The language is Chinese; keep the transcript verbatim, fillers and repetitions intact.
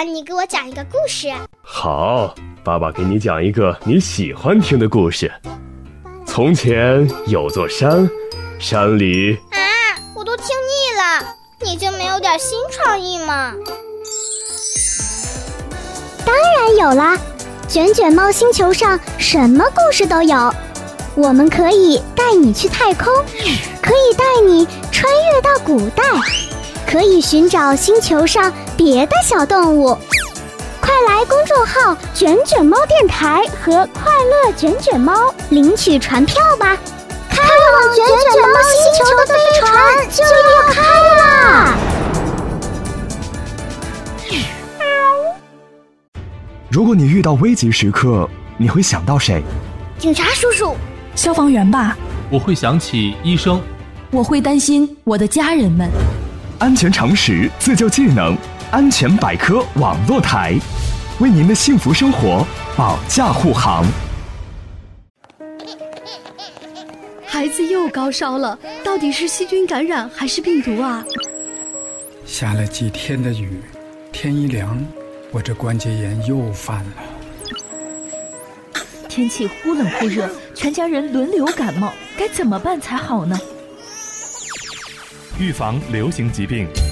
你给我讲一个故事。 好，爸爸给你讲一个你喜欢听的故事。从前有座山，山里…… 啊，我都听腻了，你就没有点新创意吗？ 当然有啦，卷卷猫星球上什么故事都有。我们可以带你去太空，可以带你穿越到古代，可以寻找星球上别的小动物。快来公众号卷卷猫电台和快乐卷卷猫领取船票吧，开往卷卷猫星球的飞船就要开啦！ 如果你遇到危急时刻，你会想到谁？ 警察叔叔。 消防员吧， 我会想起医生。 我会担心我的家人们。 安全常识，自救技能，安全百科网络台，为您的幸福生活保驾护航。 孩子又高烧了，到底是细菌感染还是病毒啊？ 下了几天的雨，天一凉，我这关节炎又犯了。 天气忽冷忽热，全家人轮流感冒，该怎么办才好呢？ 预防流行疾病，